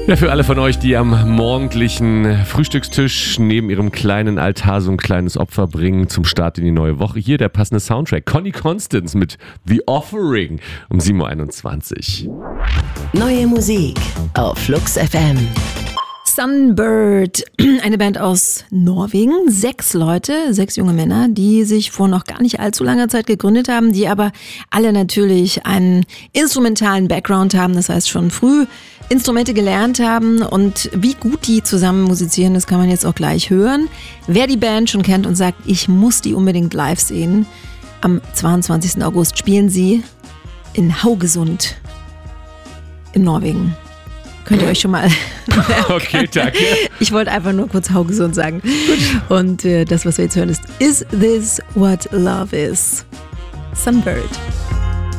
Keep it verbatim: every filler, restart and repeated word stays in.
Ja, für alle von euch, die am morgendlichen Frühstückstisch neben ihrem kleinen Altar so ein kleines Opfer bringen zum Start in die neue Woche. Hier der passende Soundtrack. Connie Constance mit The Offering um sieben Uhr einundzwanzig. Neue Musik auf Flux F M. Sunbird, eine Band aus Norwegen. Sechs Leute, sechs junge Männer, die sich vor noch gar nicht allzu langer Zeit gegründet haben, die aber alle natürlich einen instrumentalen Background haben, das heißt schon früh Instrumente gelernt haben, und wie gut die zusammen musizieren, das kann man jetzt auch gleich hören. Wer die Band schon kennt und sagt, ich muss die unbedingt live sehen, am zweiundzwanzigsten August spielen sie in Haugesund in Norwegen. Könnt ihr euch schon mal... Okay, danke. Ich wollte einfach nur kurz Haugesund sagen. Und äh, das, was wir jetzt hören, ist Is This What Love Is? Sunbird.